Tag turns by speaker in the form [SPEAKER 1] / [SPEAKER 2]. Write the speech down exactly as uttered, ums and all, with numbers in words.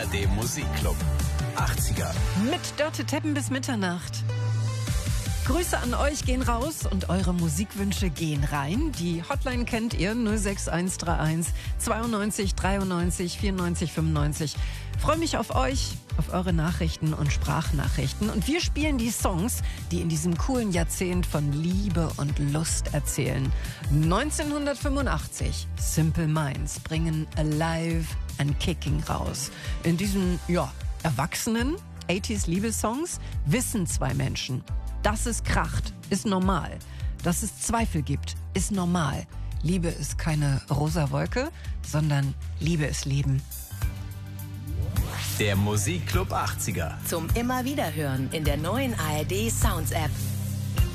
[SPEAKER 1] R D Musikclub achtziger.
[SPEAKER 2] Mit Dörte Teppen bis Mitternacht. Grüße an euch gehen raus und eure Musikwünsche gehen rein. Die Hotline kennt ihr, null sechs eins drei eins zweiundneunzig dreiundneunzig vierundneunzig fünfundneunzig. Freue mich auf euch, auf eure Nachrichten und Sprachnachrichten. Und wir spielen die Songs, die in diesem coolen Jahrzehnt von Liebe und Lust erzählen. neunzehnhundertfünfundachtzig, Simple Minds bringen Alive and Kicking raus. In diesen, ja, erwachsenen achtziger Liebessongs wissen zwei Menschen: dass es kracht, ist normal. Dass es Zweifel gibt, ist normal. Liebe ist keine rosa Wolke, sondern Liebe ist Leben.
[SPEAKER 1] Der Musikclub achtziger.
[SPEAKER 3] Zum immer wieder hören in der neuen A R D Sounds App.